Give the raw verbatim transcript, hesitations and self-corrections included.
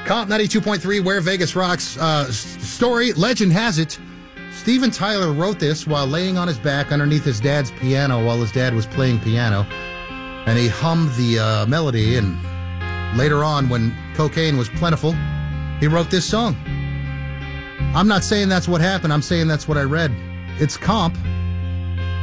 Comp ninety-two point three, Where Vegas Rocks uh, story. Legend has it, Steven Tyler wrote this while laying on his back underneath his dad's piano while his dad was playing piano. And he hummed the uh, melody, and later on, when cocaine was plentiful, he wrote this song. I'm not saying that's what happened. I'm saying that's what I read. It's Comp